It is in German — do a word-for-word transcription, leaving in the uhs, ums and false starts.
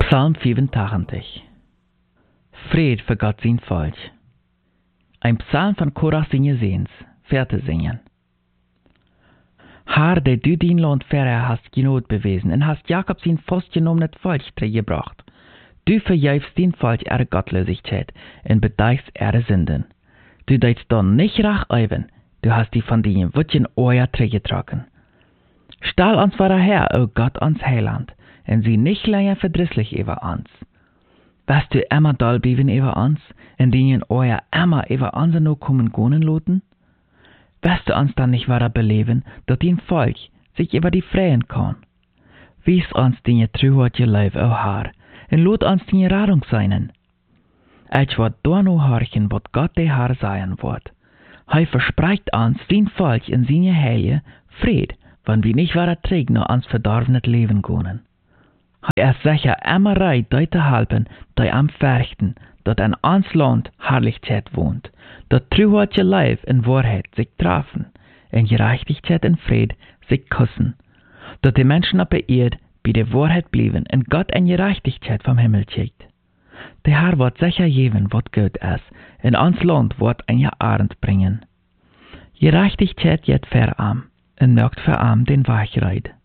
Psalm vierentachtig. Fred für Gott sein Volk. Ein Psalm von Korach singen sehens, Verte singen. Herr, der du dein Land verher hast genot bewiesen und hast Jakob sein festgenommenes Volk gebracht. Du verjäufst dein Volk ihre Gottlosigkeit und bedeichst ihre Sünden. Du deitst dann nicht rach eiven, du hast die von deinen Wutchen Ohr getragen. Stell uns vor Herr, o Gott, uns Heiland, und sie nicht länger verdrisslich über uns. Wirst du immer doll bleiben über uns, in denen euer immer über uns no kommen gonen loten? Wirst du uns dann nicht weiter beleben, dass dein Volk sich über die freien kann? Wies uns deine Treuheit je Leib, o Herr, und lot uns deine Radung seinen. Ich wird da no horchen, was Gott der Herr sein wird. Hij verspricht uns, sein Volk in seine Heilige, Fried, wenn wir nicht weiter träg nur uns verdorbenes Leben können. Hij ist sicher immer reit, dort zu helfen, die am Verchten, dort an uns Land Herrlichkeit wohnt, dort Treuheit je Leib in Wahrheit sich treffen, in Gerechtigkeit und Fried sich küssen, dort die Menschen auf der Erde bei der Wahrheit blieben und Gott in Gerechtigkeit vom Himmel schickt. Der Herr wird sicher geben, was gut ist, in uns Land wird ein Abend bringen. Gerechtigkeit jet verarm, und mögt verarm den Wachreit.